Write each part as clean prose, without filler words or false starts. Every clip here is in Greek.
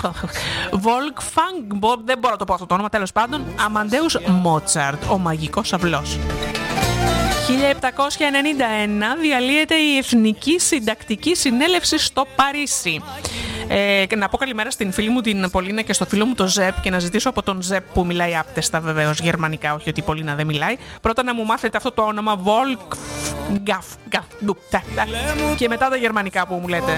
Wolfgang, δεν μπορώ να το πω αυτό το όνομα, τέλος πάντων, Αμαντέους Μότσαρτ, ο μαγικός αυλός. 1791 διαλύεται η Εθνική Συντακτική Συνέλευση στο Παρίσι. Να πω καλημέρα στην φίλη μου την Πολίνα και στο φίλο μου τον Ζεπ και να ζητήσω από τον Ζεπ που μιλάει άπτεστα βεβαίως γερμανικά, όχι ότι η Πολίνα δεν μιλάει, πρώτα να μου μάθετε αυτό το όνομα και μετά τα γερμανικά που μου λέτε.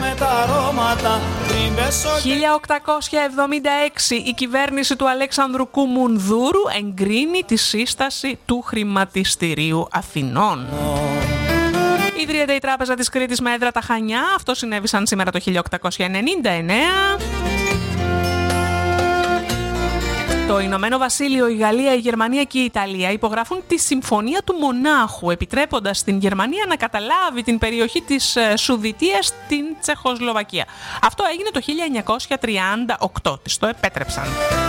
1876 η κυβέρνηση του Αλέξανδρου Κουμουνδούρου εγκρίνει τη σύσταση του Χρηματιστηρίου Αθηνών. Ιδρύεται η Τράπεζα της Κρήτης με έδρα τα Χανιά. Αυτό συνέβησαν σήμερα το 1899. Το Ηνωμένο Βασίλειο, η Γαλλία, η Γερμανία και η Ιταλία υπογράφουν τη Συμφωνία του Μονάχου, επιτρέποντας στην Γερμανία να καταλάβει την περιοχή της Σουδητείας στην Τσεχοσλοβακία. Αυτό έγινε το 1938. Της το επέτρεψαν.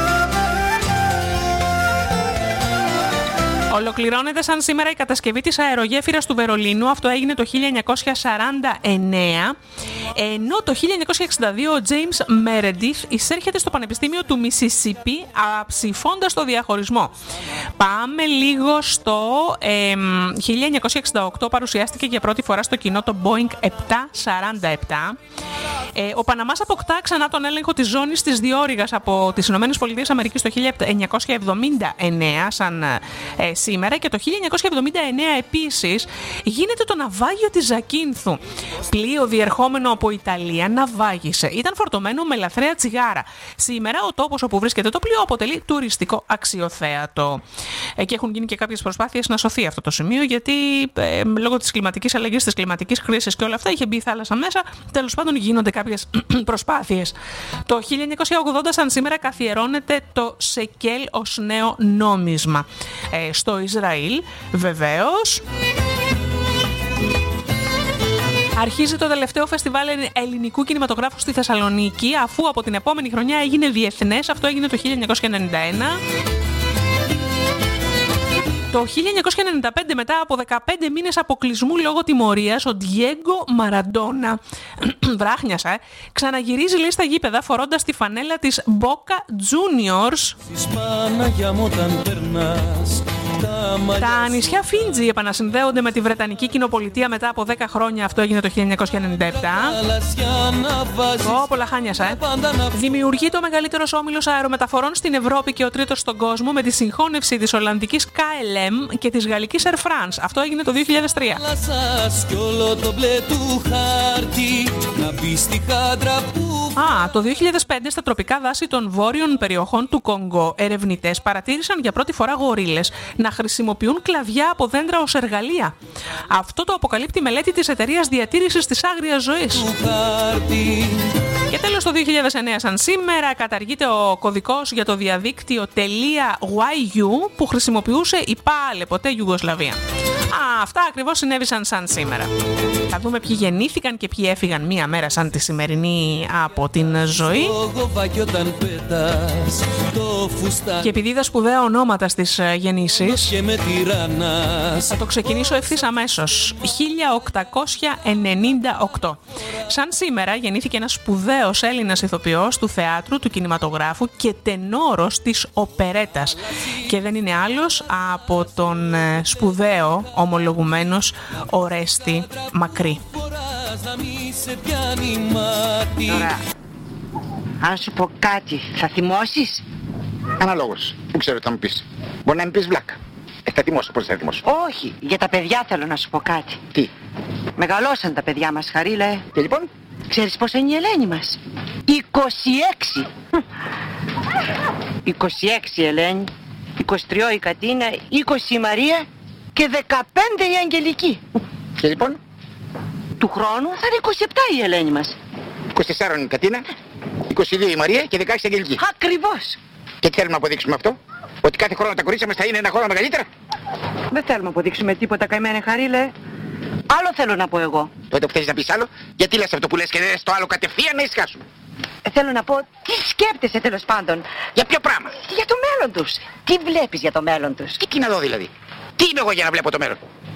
Ολοκληρώνεται σαν σήμερα η κατασκευή της αερογέφυρας του Βερολίνου. Αυτό έγινε το 1949. Ενώ το 1962 ο James Meredith εισέρχεται στο Πανεπιστήμιο του Μισισίπι ψηφώντας το διαχωρισμό. Πάμε λίγο στο 1968. Παρουσιάστηκε για πρώτη φορά στο κοινό το Boeing 747. Ο Παναμάς αποκτά ξανά τον έλεγχο της ζώνης της διόρυγας από τις ΗΠΑ το 1979 σαν σήμερα, και το 1979 επίσης γίνεται το ναυάγιο της Ζακίνθου. Πλοίο διερχόμενο από Ιταλία ναυάγησε. Ήταν φορτωμένο με λαθρέα τσιγάρα. Σήμερα ο τόπος όπου βρίσκεται το πλοίο αποτελεί τουριστικό αξιοθέατο. Και έχουν γίνει και κάποιες προσπάθειες να σωθεί αυτό το σημείο, γιατί λόγω της κλιματικής αλλαγής, της κλιματικής κρίσης και όλα αυτά είχε μπει η θάλασσα μέσα. Τέλος πάντων γίνονται κάποιες προσπάθειες. Το 1980 σαν σήμερα καθιερώνεται το σεκέλ ως νέο νόμισμα. Στο Ισραήλ βεβαίως αρχίζει το τελευταίο φεστιβάλ ελληνικού κινηματογράφου στη Θεσσαλονίκη, αφού από την επόμενη χρονιά έγινε διεθνές. Αυτό έγινε το 1991. Το 1995, μετά από 15 μήνες αποκλεισμού λόγω τιμωρίας, ο Ντιέγκο Μαραντόνα, βράχνιασα, ξαναγυρίζει, λέει, στα γήπεδα φορώντας τη φανέλα της Boca Juniors. Τα νησιά Φίντζι επανασυνδέονται με τη Βρετανική Κοινοπολιτεία μετά από 10 χρόνια. Αυτό έγινε το 1997. Πολλά χάνιασα, Δημιουργείται ο μεγαλύτερος όμιλος αερομεταφορών στην Ευρώπη και ο τρίτος στον κόσμο, με τη συγχώνευση της Ολλανδικής KLM και της Γαλλικής Air France. Αυτό έγινε το 2003. Το 2005 στα τροπικά δάση των βόρειων περιοχών του Κονγκό, ερευνητές παρατήρησαν για πρώτη φορά γορίλες να χρησιμοποιούν κλαδιά από δέντρα ως εργαλεία. Αυτό το αποκαλύπτει η μελέτη της Εταιρείας Διατήρησης της Άγριας Ζωής. Και τέλος, το 2009 σαν σήμερα καταργείται ο κωδικός για το διαδίκτυο .yu που χρησιμοποιούσε η πάλε ποτέ Ιουγκοσλαβία. Αυτά ακριβώς συνέβησαν σαν σήμερα. Θα δούμε ποιοι γεννήθηκαν και ποιοι έφυγαν μία μέρα σαν τη σημερινή από την ζωή. Και επειδή είδα σπουδαία ονόματα στις γεννήσεις, θα το ξεκινήσω ευθύς αμέσως. 1898. Σαν σήμερα γεννήθηκε ένας σπουδαίος Έλληνας ηθοποιός του θεάτρου, του κινηματογράφου και τενόρος της οπερέτας. Και δεν είναι άλλος από τον σπουδαίο, ομολογουμένος, Ορέστη Μακρύ. Ωραία. Αν σου πω κάτι, θα θυμώσεις? Αναλόγως. Δεν ξέρω τι θα μου πεις. Μπορεί να μην πεις βλάκα. Θα θυμώσω. Πώς θα θυμώσω? Όχι, για τα παιδιά θέλω να σου πω κάτι. Τι? Μεγαλώσαν τα παιδιά μας, Χαρίλα. Και λοιπόν? Ξέρεις πώς είναι η Ελένη μας? 26. 26 η Ελένη, 23 η Κατίνα, 20 η Μαρία και 15 η Αγγελική. Και λοιπόν? Του χρόνου θα είναι 27 η Ελένη μας. 24 η Κατίνα, 22 η Μαρία και 16 η Αγγελική. Ακριβώς. Και τι θέλουμε να αποδείξουμε αυτό? Ότι κάθε χρόνο τα κορίτσια μας θα είναι ένα χρόνο μεγαλύτερα? Δεν θέλουμε να αποδείξουμε τίποτα, καημένε Χαρίλε. Άλλο θέλω να πω εγώ. Τότε που θέλεις να πεις άλλο, γιατί λες αυτό που λες και δεν λες το άλλο κατευθείαν να ησυχάσουμε? Θέλω να πω, τι σκέπτεσαι τέλος πάντων? Για ποιο πράγμα? Για το μέλλον τους. Τι βλέπεις για το μέλλον τους? Και τι να δω δηλαδή? Τι είμαι εγώ για να βλέπω το μέλλον?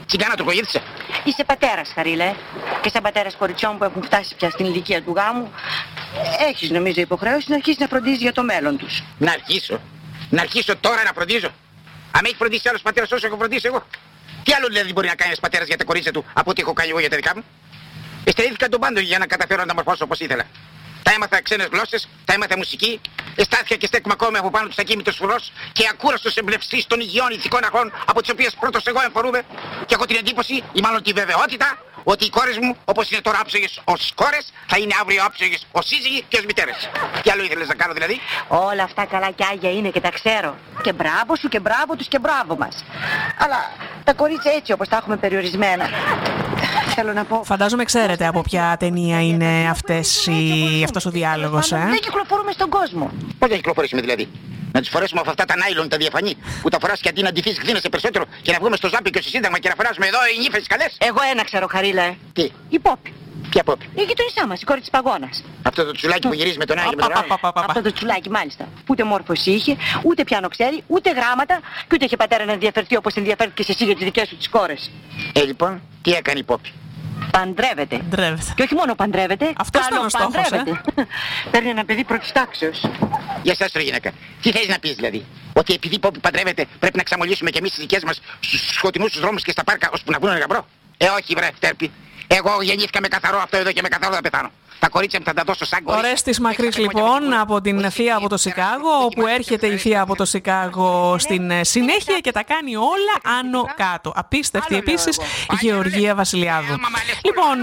Τσιγκάνα του κογίτησα. Είσαι πατέρας, Χαρίλα, και σαν πατέρας κοριτσιών που έχουν φτάσει πια στην ηλικία του γάμου, έχεις νομίζω υποχρέωση να αρχίσεις να φροντίζεις για το μέλλον τους. Να αρχίσω τώρα να φροντίζω. Αν έχει φροντίσει άλλος πατέρας όσο έχω φροντίσει εγώ. Τι άλλο δηλαδή μπορεί να κάνει ένας πατέρας για τα κορίτσια του από ό,τι έχω κάνει εγώ για τα δικά μου. Εστερήθηκα τον πάντο για να καταφέρω να τα μορφώσω όπως ήθελα. Τα έμαθα ξένες γλώσσες, τα έμαθα μουσική, εστάθηκα και στέκουμε ακόμη από πάνω τους ακίνητος φουρός και ακούραστος εμπνευστής των υγιών ηθικών αρχών από τις οποίες πρώτος εγώ εμφορούμε και έχω την εντύπωση, ή μάλλον τη βεβαιότητα, ότι οι κόρες μου, όπως είναι τώρα άψογες ως κόρες, θα είναι αύριο άψογες ως σύζυγοι και ως μητέρες. Τι άλλο ήθελες να κάνω δηλαδή? Όλα αυτά καλά και άγια είναι και τα ξέρω. Και μπράβο σου και μπράβο τους και μπράβο μας. Αλλά τα κορίτσια έτσι όπως τα έχουμε περιορισμένα. Θέλω να πω... Φαντάζομαι ξέρετε από ποια ταινία είναι αυτός ο διάλογος, Δεν κυκλοφορούμε στον κόσμο. Πώς δεν κυκλοφορήσουμε δηλαδή? Να τις φορέσουμε από αυτά τα νάιλον τα διαφανή που τα φοράς και αντί να ντυθείς χθήνεσαι περισσότερο και να βγούμε στο Ζάμπι και στο Σύνταγμα και να φεράσουμε εδώ οι νύφες καλές. Εγώ ένα ξέρω, Χαρίλα. Τι? Η Πόπη. Ποια Πόπη? Η γειτονισά μας, η κόρη της Παγώνας. Αυτό το τσουλάκι που γυρίζει με τον Άγιο Αυτό το τσουλάκι μάλιστα. Ούτε μόρφωση είχε, ούτε πιάνο ξέρει, ούτε γράμματα και ούτε είχε πατέρα να ενδιαφερθεί όπως ενδιαφέρθηκες εσύ για τις δικές σου τις κόρες. Λοιπόν, τι έκανε η Πόπη? Παντρεύεται. Και όχι μόνο παντρεύεται, αυτός ήταν ο στόχος, Παίρνει ένα παιδί πρώτης τάξεως. Για εσάς ρε γυναίκα, τι θέλεις να πεις δηλαδή? Ότι επειδή η Πόπη παντρεύεται πρέπει να ξαμολύσουμε και εμείς τις δικές μας στους σκοτεινούς τους δρόμους και στα πάρκα ώσπου να βγουν ένα γαμπρό? Όχι βρε φτέρπη. Εγώ γεννήθηκα με καθαρό αυτό εδώ και με καθαρό θα πεθάνω. Τα κορίτσια μου θα τα δώσω σαν κορίτσια. Ο Ρέστης Μακρύς λοιπόν από την θεία από το Σικάγο, όπου έρχεται η θεία από το Σικάγο στην συνέχεια και τα κάνει όλα άνω κάτω. Απίστευτη επίσης Γεωργία Βασιλιάδου. Λοιπόν,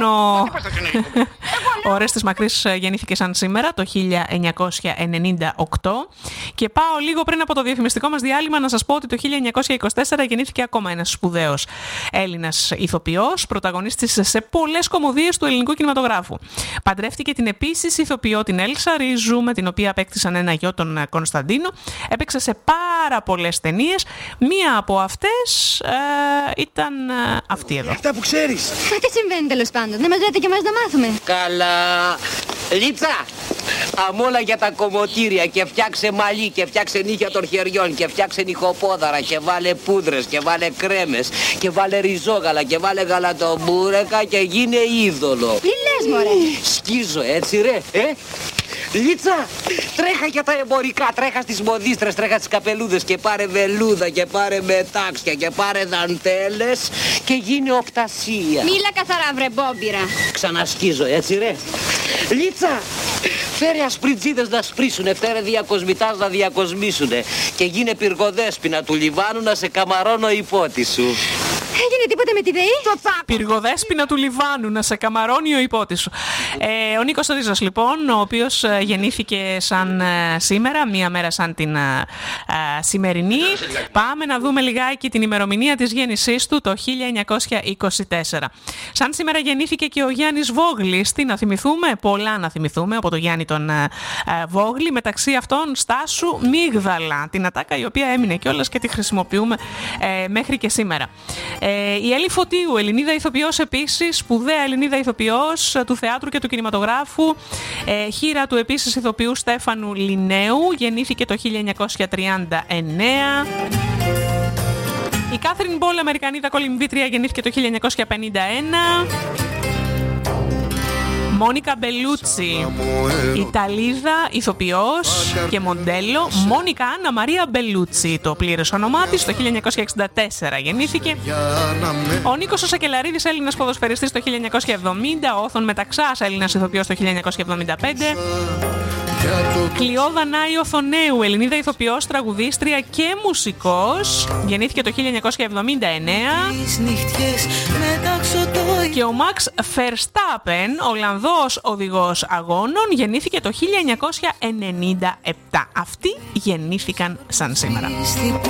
ο Ρέστης Μακρύς γεννήθηκε σαν σήμερα το 1998 και πάω λίγο πριν από το διαφημιστικό μας διάλειμμα να σας πω ότι το 1924 γεννήθηκε ακόμα ένας σπουδαίος Έλληνας ηθοποιός, πρωταγωνίστης σε πολλές κωμωδίες του ελληνικού κινηματογράφου. Παντρεύτηκε την επίσης ηθοποιό την Έλσα Ρίζου, με την οποία απέκτησαν ένα γιο, τον Κωνσταντίνο. Έπαιξε σε πάρα πολλές ταινίες. Μία από αυτές ήταν αυτή εδώ. Αυτά που ξέρεις. Μα τι συμβαίνει τέλος πάντων? Δεν μας λέτε και εμάς να μάθουμε. Καλά. Λίτσα, αμόλα για τα κομμωτήρια και φτιάξε μαλλί και φτιάξε νύχια των χεριών και φτιάξε νυχοπόδαρα και βάλε πούδρες και βάλε κρέμες και βάλε ριζόγαλα και βάλε γαλατομπούρεκα και γίνε είδωλο. Τι λες μωρέ? Σκίζω έτσι ρε, Λίτσα, τρέχα για τα εμπορικά, τρέχα στις μοδίστρες, τρέχα στις καπελούδες και πάρε βελούδα και πάρε μετάξια και πάρε δαντέλες και γίνει οπτασία. Μίλα καθαρά βρε μπόμπιρα. Ξανασκίζω έτσι ρε. Λίτσα, φέρε ασπριτζίδες να σπρίσουνε, φέρε διακοσμητάς να διακοσμήσουνε και γίνε πυργοδέσποινα του Λιβάνου να σε καμαρώνω υπότι σου. Έγινε τίποτα με τη ΔΕΗ? Πυργοδέσποινα του Λιβάνου, να σε καμαρώνει ο υπότης σου. Ο Νίκος Ρίζος λοιπόν, ο οποίος γεννήθηκε σαν σήμερα, μία μέρα σαν την σημερινή. Πάμε να δούμε λιγάκι την ημερομηνία της γέννησής του, το 1924. Σαν σήμερα γεννήθηκε και ο Γιάννης Βόγλης. Τι να θυμηθούμε? Πολλά να θυμηθούμε από το Γιάννη τον Βόγλη. Μεταξύ αυτών Στάσου Μίγδαλα, την ατάκα η οποία έμεινε κιόλας και τη χρησιμοποιούμε μέχρι και σήμερα. Η Έλλη Φωτίου, Ελληνίδα ηθοποιός επίσης, σπουδαία Ελληνίδα ηθοποιός του θεάτρου και του κινηματογράφου, χείρα του επίσης ηθοποιού Στέφανου Λινέου, γεννήθηκε το 1939. Η Κάθριν Μπόλ, Αμερικανίδα κολυμβήτρια, γεννήθηκε το 1951. Μόνικα Μπελούτσι, Ιταλίδα, ηθοποιός και μοντέλο. Μόνικα Άννα Μαρία Μπελούτσι, το πλήρες όνομά της, το 1964 γεννήθηκε. Ο Νίκος ο Σακελαρίδης, Έλληνας ποδοσφαιριστής, το 1970. Ο Όθων Μεταξάς, Έλληνας ηθοποιός, το 1975. Κλειόδα Νάη Οθονέου, Ελληνίδα ηθοποιός, τραγουδίστρια και μουσικός, γεννήθηκε το 1979. Και ο Μαξ Φερστάπεν, Ολλανδός οδηγός αγώνων, γεννήθηκε το 1997. Αυτοί γεννήθηκαν σαν σήμερα.